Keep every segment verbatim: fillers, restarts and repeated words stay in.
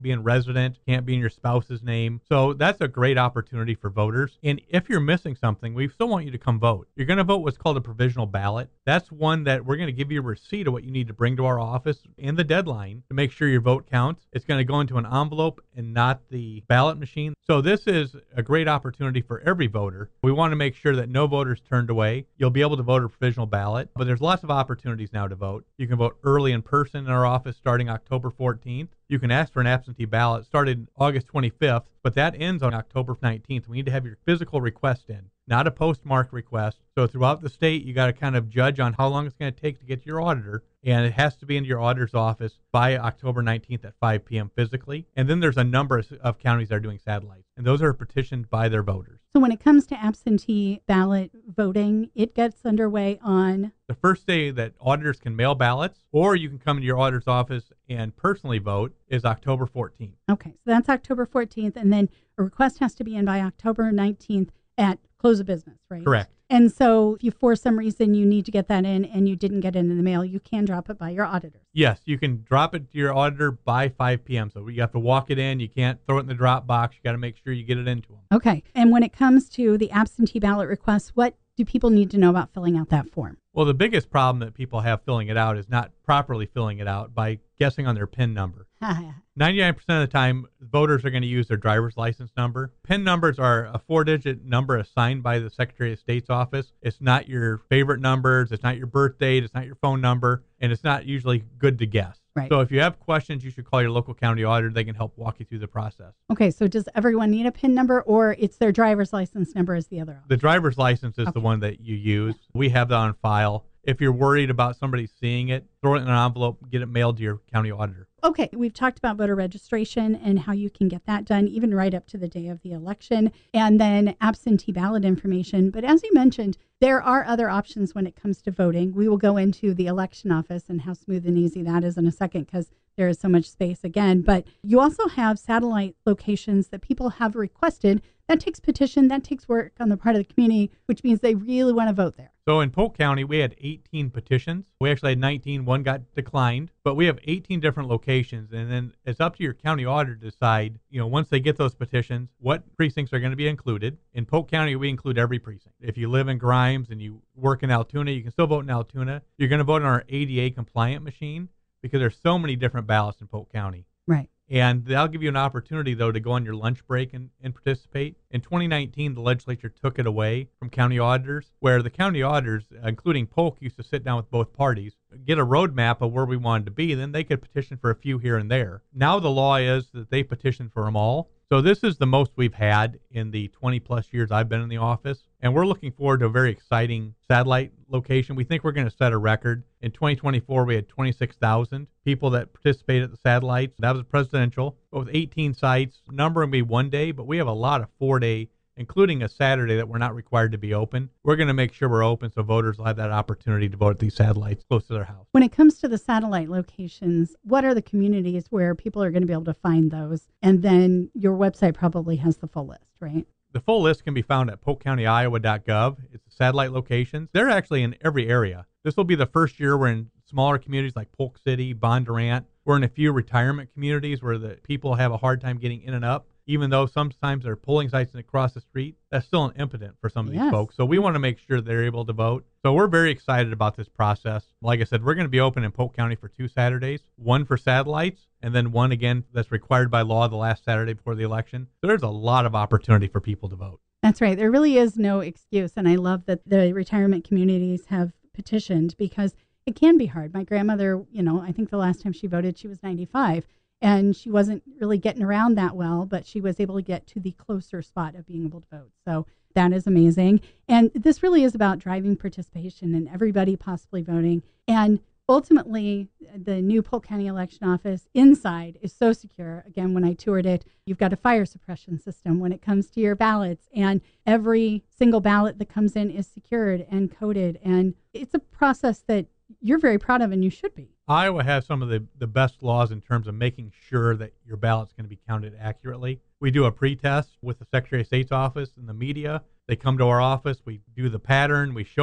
be in resident, can't be in your spouse's name. So that's a great opportunity for voters. And if you're missing something, we still want you to come vote. You're going to vote what's called a provisional ballot. That's one that we're going to give you a receipt of what you need to bring to our office and the deadline to make sure your vote counts. It's going to go into an envelope and not the ballot machine. So this is a great opportunity for every voter. We want to make sure that no voters turned away. You'll be able to vote a provisional ballot, but there's lots of opportunities now to vote. You can vote early in person in our office starting October fourteenth. You can ask for an absentee ballot started August twenty-fifth, but that ends on October nineteenth. We need to have your physical request in, not a postmark request. So throughout the state, you got to kind of judge on how long it's going to take to get to your auditor, and it has to be in your auditor's office by October nineteenth at five p.m. physically. And then there's a number of counties that are doing satellites, and those are petitioned by their voters. So when it comes to absentee ballot voting, it gets underway on the first day that auditors can mail ballots, or you can come to your auditor's office and personally vote, is October fourteenth. Okay, so that's October fourteenth, and then a request has to be in by October nineteenth at close of business, right? Correct. And so if you, for some reason, you need to get that in and you didn't get it in the mail, you can drop it by your auditor. Yes, you can drop it to your auditor by five p.m. So you have to walk it in. You can't throw it in the drop box. You got to make sure you get it into them. Okay. And when it comes to the absentee ballot requests, what do people need to know about filling out that form? Well, the biggest problem that people have filling it out is not properly filling it out by guessing on their PIN number. ninety-nine percent of the time, voters are going to use their driver's license number. PIN numbers are a four-digit number assigned by the Secretary of State's office. It's not your favorite numbers. It's not your birth date. It's not your phone number. And it's not usually good to guess. Right. So if you have questions, you should call your local county auditor. They can help walk you through the process. Okay, so does everyone need a PIN number, or it's their driver's license number is the other option? The driver's license is Okay. the one that you use. We have that on file. If you're worried about somebody seeing it, throw it in an envelope, get it mailed to your county auditor. Okay, we've talked about voter registration and how you can get that done even right up to the day of the election, and then absentee ballot information. But as you mentioned, there are other options when it comes to voting. We will go into the election office and how smooth and easy that is in a second, because there is so much space again. But you also have satellite locations that people have requested. That takes petition, that takes work on the part of the community, which means they really want to vote there. So in Polk County, we had eighteen petitions. We actually had nineteen. One got declined, but we have eighteen different locations. And then it's up to your county auditor to decide, you know, once they get those petitions, what precincts are going to be included. In Polk County, we include every precinct. If you live in Grimes and you work in Altoona, you can still vote in Altoona. You're going to vote on our A D A compliant machine because there's so many different ballots in Polk County. Right. And that'll give you an opportunity, though, to go on your lunch break and, and participate. In twenty nineteen, the legislature took it away from county auditors, where the county auditors, including Polk, used to sit down with both parties, get a roadmap of where we wanted to be, then they could petition for a few here and there. Now the law is that they petition for them all. So this is the most we've had in the twenty-plus years I've been in the office, and we're looking forward to a very exciting satellite location. We think we're going to set a record. In twenty twenty-four, we had twenty-six thousand people that participated at the satellites. That was presidential, but with eighteen sites. Number will be one day, but we have a lot of four-day, including a Saturday that we're not required to be open. We're going to make sure we're open so voters will have that opportunity to vote at these satellites close to their house. When it comes to the satellite locations, what are the communities where people are going to be able to find those? And then your website probably has the full list, right? The full list can be found at polk county iowa dot gov. It's the satellite locations. They're actually in every area. This will be the first year we're in smaller communities like Polk City, Bondurant. We're in a few retirement communities where the people have a hard time getting in and up. Even though sometimes there are polling sites across the street, that's still an impotent for some of these Yes. folks. So we want to make sure they're able to vote. So we're very excited about this process. Like I said, we're going to be open in Polk County for two Saturdays, one for satellites, and then one again that's required by law the last Saturday before the election. So there's a lot of opportunity for people to vote. That's right. There really is no excuse. And I love that the retirement communities have petitioned, because it can be hard. My grandmother, you know, I think the last time she voted, she was ninety-five. And she wasn't really getting around that well, but she was able to get to the closer spot of being able to vote. So that is amazing. And this really is about driving participation and everybody possibly voting. And ultimately, the new Polk County election office inside is so secure. Again, when I toured it, you've got a fire suppression system when it comes to your ballots, and every single ballot that comes in is secured and coded. And it's a process that you're very proud of, and you should be. Iowa has some of the, the best laws in terms of making sure that your ballot's going to be counted accurately. We do a pretest with the Secretary of State's office and the media. They come to our office. We do the pattern. We show them.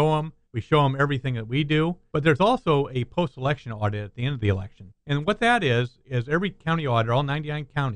We show them everything that we do. But there's also a post-election audit at the end of the election. And what that is, is every county auditor, all ninety-nine counties,